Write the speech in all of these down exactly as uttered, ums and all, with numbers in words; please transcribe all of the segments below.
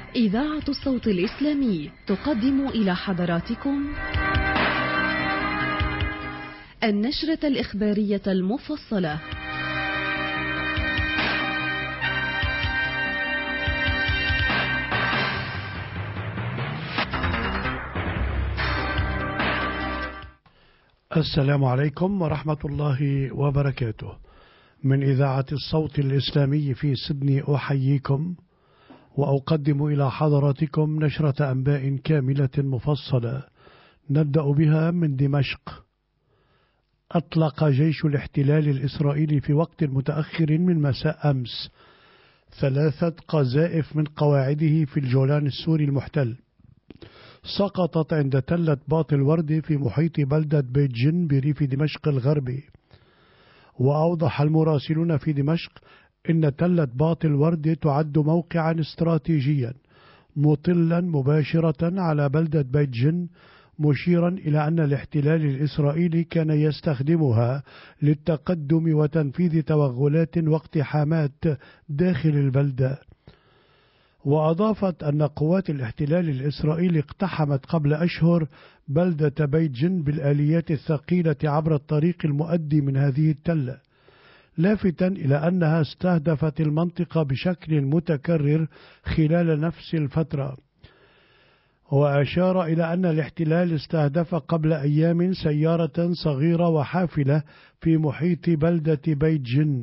إذاعة الصوت الإسلامي تقدم إلى حضراتكم النشرة الإخبارية المفصلة. السلام عليكم ورحمة الله وبركاته. من إذاعة الصوت الإسلامي في سيدني أحييكم وأقدم إلى حضراتكم نشرة أنباء كاملة مفصلة، نبدأ بها من دمشق. أطلق جيش الاحتلال الإسرائيلي في وقت متأخر من مساء أمس ثلاثة قذائف من قواعده في الجولان السوري المحتل، سقطت عند تلة باط الورد في محيط بلدة بيت جن بريف دمشق الغربي. وأوضح المراسلون في دمشق إن تلة باط الورد تعد موقعا استراتيجيا مطلا مباشرة على بلدة بيت جن، مشيرا إلى أن الاحتلال الإسرائيلي كان يستخدمها للتقدم وتنفيذ توغلات واقتحامات داخل البلدة. وأضافت أن قوات الاحتلال الإسرائيلي اقتحمت قبل أشهر بلدة بيت جن بالآليات الثقيلة عبر الطريق المؤدي من هذه التلة، لافتا إلى أنها استهدفت المنطقة بشكل متكرر خلال نفس الفترة. وأشار إلى أن الاحتلال استهدف قبل أيام سيارة صغيرة وحافلة في محيط بلدة بيت جن.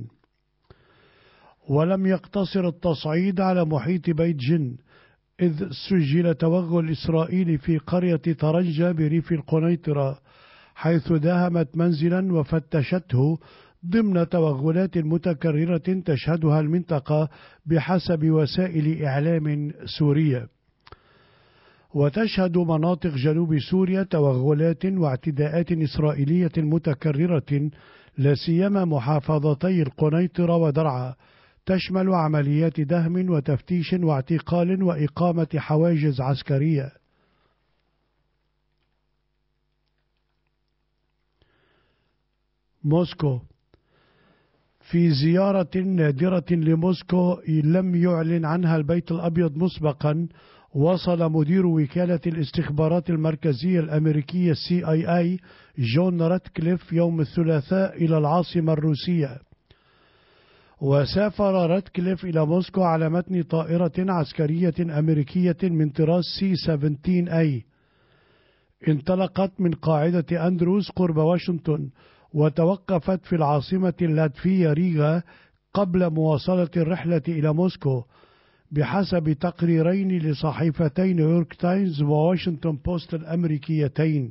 ولم يقتصر التصعيد على محيط بيت جن، إذ سجل توغل إسرائيلي في قرية طرنجة بريف القنيطرة، حيث داهمت منزلا وفتشته ضمن توغلات متكررة تشهدها المنطقة بحسب وسائل إعلام سورية. وتشهد مناطق جنوب سوريا توغلات واعتداءات إسرائيلية متكررة، لا سيما محافظتي القنيطرة ودرعا، تشمل عمليات دهم وتفتيش واعتقال وإقامة حواجز عسكرية. موسكو. في زيارة نادرة لموسكو لم يعلن عنها البيت الأبيض مسبقا، وصل مدير وكالة الاستخبارات المركزية الأمريكية سي آي آي جون راتكليف يوم الثلاثاء إلى العاصمة الروسية. وسافر راتكليف إلى موسكو على متن طائرة عسكرية أمريكية من طراز سي سبعتاشر أي، انطلقت من قاعدة أندروز قرب واشنطن، وتوقفت في العاصمة اللاتفية ريغا قبل مواصلة الرحلة إلى موسكو، بحسب تقريرين لصحيفتي نيويورك تايمز وواشنطن بوست الأمريكيتين.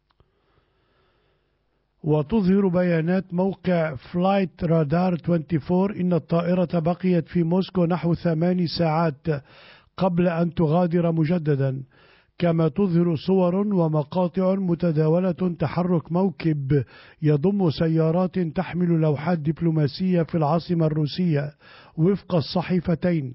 وتظهر بيانات موقع فلايت رادار أربعة وعشرين إن الطائرة بقيت في موسكو نحو ثمان ساعات قبل أن تغادر مجددا، كما تظهر صور ومقاطع متداولة تحرك موكب يضم سيارات تحمل لوحات دبلوماسية في العاصمة الروسية وفق الصحيفتين.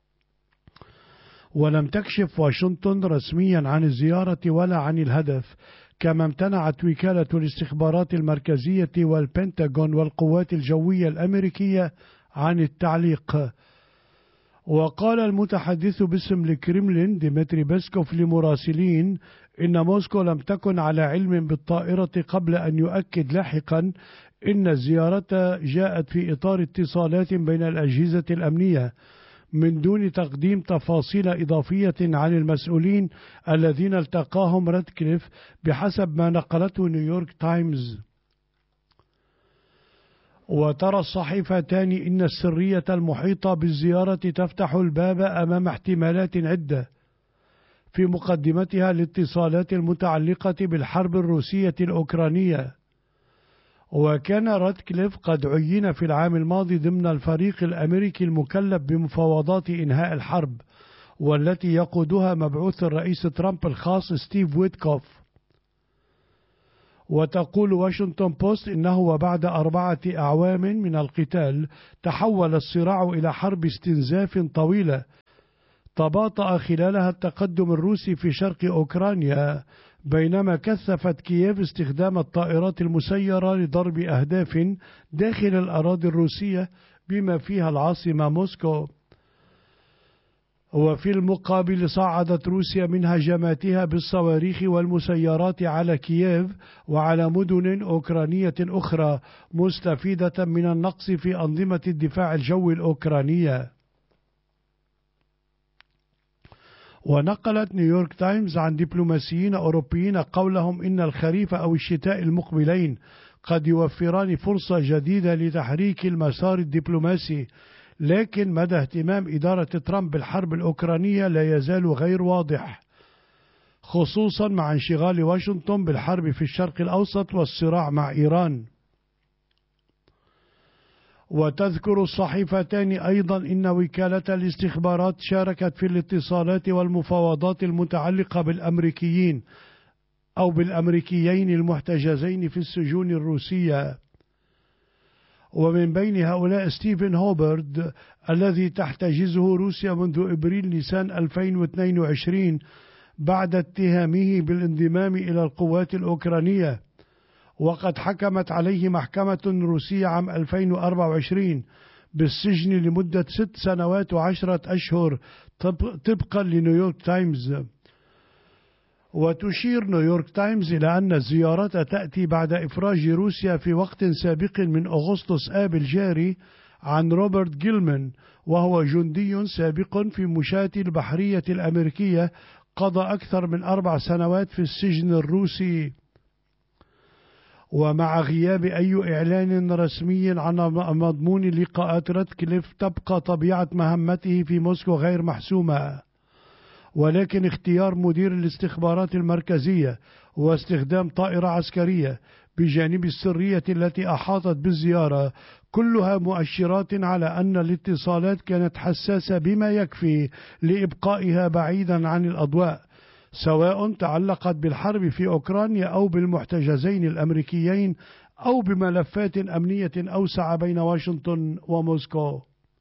ولم تكشف واشنطن رسميا عن الزيارة ولا عن الهدف، كما امتنعت وكالة الاستخبارات المركزية والبنتاغون والقوات الجوية الأمريكية عن التعليق. وقال المتحدث باسم الكرملين ديمتري بيسكوف لمراسلين إن موسكو لم تكن على علم بالطائرة، قبل أن يؤكد لاحقا إن الزيارة جاءت في إطار اتصالات بين الأجهزة الأمنية، من دون تقديم تفاصيل إضافية عن المسؤولين الذين التقاهم راتكليف، بحسب ما نقلته نيويورك تايمز. وترى الصحيفتان إن السرية المحيطة بالزيارة تفتح الباب أمام احتمالات عدة، في مقدمتها الاتصالات المتعلقة بالحرب الروسية الأوكرانية. وكان راتكليف قد عين في العام الماضي ضمن الفريق الأمريكي المكلف بمفاوضات إنهاء الحرب، والتي يقودها مبعوث الرئيس ترامب الخاص ستيف ويتكوف. وتقول واشنطن بوست إنه وبعد أربعة أعوام من القتال تحول الصراع إلى حرب استنزاف طويلة تباطأ خلالها التقدم الروسي في شرق أوكرانيا، بينما كثفت كييف استخدام الطائرات المسيرة لضرب أهداف داخل الأراضي الروسية بما فيها العاصمة موسكو. وفي المقابل صعدت روسيا من هجماتها بالصواريخ والمسيرات على كييف وعلى مدن أوكرانية أخرى، مستفيدة من النقص في أنظمة الدفاع الجوي الأوكرانية. ونقلت نيويورك تايمز عن دبلوماسيين أوروبيين قولهم إن الخريف أو الشتاء المقبلين قد يوفران فرصة جديدة لتحريك المسار الدبلوماسي، لكن مدى اهتمام إدارة ترامب بالحرب الأوكرانية لا يزال غير واضح، خصوصا مع انشغال واشنطن بالحرب في الشرق الأوسط والصراع مع إيران. وتذكر الصحيفتان أيضا إن وكالة الاستخبارات شاركت في الاتصالات والمفاوضات المتعلقة بالأمريكيين أو بالأمريكيين المحتجزين في السجون الروسية، ومن بين هؤلاء ستيفن هوبرد الذي تحتجزه روسيا منذ إبريل نيسان ألفين واثنين وعشرين بعد اتهامه بالانضمام إلى القوات الأوكرانية، وقد حكمت عليه محكمة روسية عام ألفين وأربعة وعشرين بالسجن لمدة ست سنوات وعشرة أشهر طبقا لنيويورك تايمز. وتشير نيويورك تايمز إلى أن الزيارة تأتي بعد إفراج روسيا في وقت سابق من أغسطس آب الجاري عن روبرت جيلمان، وهو جندي سابق في مشاة البحرية الأمريكية قضى أكثر من أربع سنوات في السجن الروسي. ومع غياب أي إعلان رسمي عن مضمون لقاءات راتكليف تبقى طبيعة مهمته في موسكو غير محسومة، ولكن اختيار مدير الاستخبارات المركزية واستخدام طائرة عسكرية بجانب السرية التي أحاطت بالزيارة كلها مؤشرات على أن الاتصالات كانت حساسة بما يكفي لإبقائها بعيدا عن الأضواء، سواء تعلقت بالحرب في أوكرانيا أو بالمحتجزين الأمريكيين أو بملفات أمنية أوسع بين واشنطن وموسكو.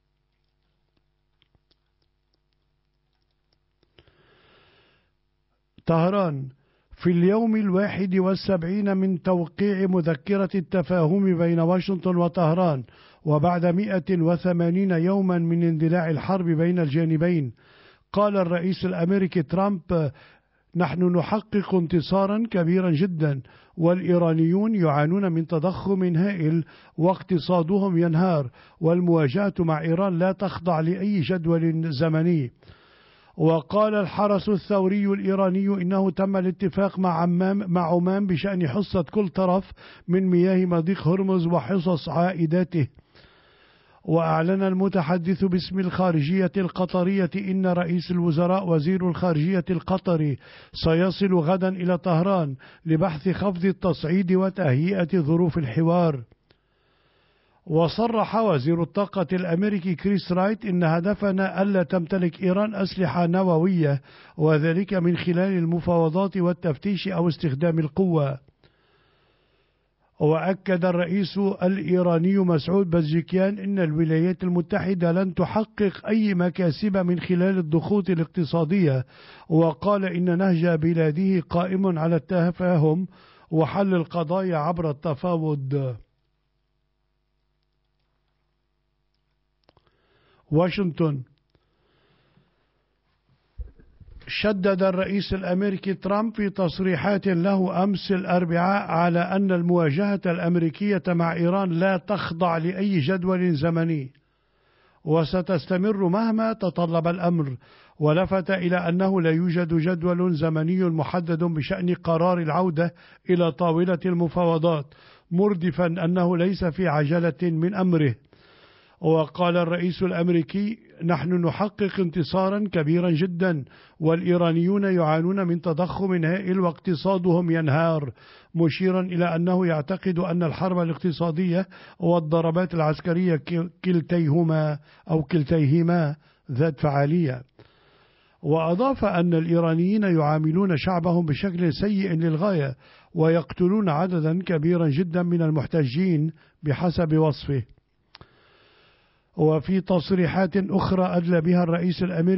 طهران: في اليوم الواحد والسبعين من توقيع مذكرة التفاهم بين واشنطن وطهران، وبعد مئة وثمانين يوما من اندلاع الحرب بين الجانبين، قال الرئيس الأمريكي ترامب: نحن نحقق انتصارا كبيرا جدا، والإيرانيون يعانون من تضخم هائل واقتصادهم ينهار، والمواجهة مع إيران لا تخضع لأي جدول زمني. وقال الحرس الثوري الإيراني إنه تم الاتفاق مع عمان, مع عمان بشأن حصة كل طرف من مياه مضيق هرمز وحصص عائداته. وأعلن المتحدث باسم الخارجية القطرية إن رئيس الوزراء وزير الخارجية القطري سيصل غدا إلى طهران لبحث خفض التصعيد وتهيئة ظروف الحوار. وصرح وزير الطاقة الأمريكي كريس رايت إن هدفنا ألا تمتلك إيران أسلحة نووية، وذلك من خلال المفاوضات والتفتيش أو استخدام القوة. وأكد الرئيس الإيراني مسعود بزشكيان إن الولايات المتحدة لن تحقق أي مكاسب من خلال الضغوط الاقتصادية، وقال إن نهج بلاده قائم على التفاهم وحل القضايا عبر التفاوض. واشنطن: شدد الرئيس الأمريكي ترامب في تصريحات له أمس الأربعاء على أن المواجهة الأمريكية مع إيران لا تخضع لأي جدول زمني وستستمر مهما تطلب الأمر، ولفت إلى أنه لا يوجد جدول زمني محدد بشأن قرار العودة إلى طاولة المفاوضات، مردفا أنه ليس في عجلة من أمره. وقال الرئيس الأمريكي: نحن نحقق انتصارا كبيرا جدا، والإيرانيون يعانون من تضخم هائل واقتصادهم ينهار، مشيرا إلى أنه يعتقد أن الحرب الاقتصادية والضربات العسكرية كلتيهما أو كلتيهما ذات فعالية. وأضاف أن الإيرانيين يعاملون شعبهم بشكل سيء للغاية، ويقتلون عددا كبيرا جدا من المحتجين بحسب وصفه. وفي تصريحات أخرى أدلى بها الرئيس الأمريكي